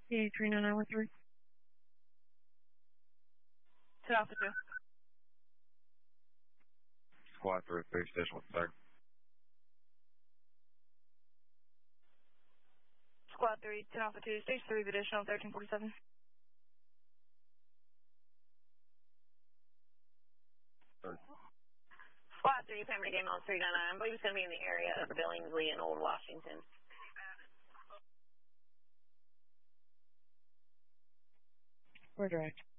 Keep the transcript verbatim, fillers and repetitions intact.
P A three nine nine one three. To Alpha two. Squad three, base station with third. Squad three, to Alpha two, stage three, additional thirteen forty-seven. Third. Squad three, Pembroke Game on three nine nine. I believe it's going to be in the area of Billingsley and Old Washington. We're direct.